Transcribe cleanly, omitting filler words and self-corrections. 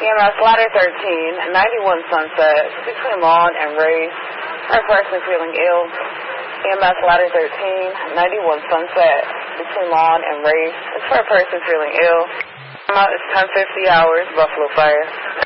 EMS ladder 13, 91 Sunset, between Lawn and Race, for a person feeling ill. EMS ladder 13, 91 Sunset, between Lawn and Race, it's for a person feeling ill. It's 10:50 hours, Buffalo Fire.